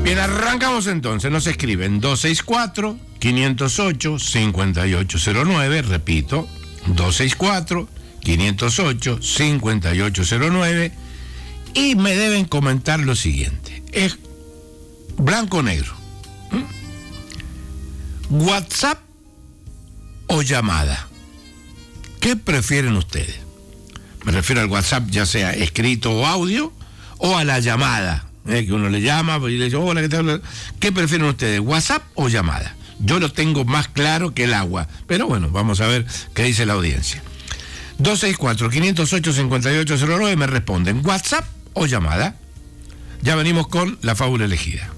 Bien, arrancamos entonces. Nos escriben 264-508-5809. Repito, 264-508-5809. Y me deben comentar lo siguiente. Es blanco o negro. ¿WhatsApp o llamada? ¿Qué prefieren ustedes? Me refiero al WhatsApp, ya sea escrito o audio, o a la llamada, que uno le llama y le dice, hola, ¿qué tal? ¿Qué prefieren ustedes, WhatsApp o llamada? Yo lo tengo más claro que el agua, pero bueno, vamos a ver qué dice la audiencia. 264-508-5809, me responden, ¿WhatsApp o llamada? Ya venimos con la fábula elegida.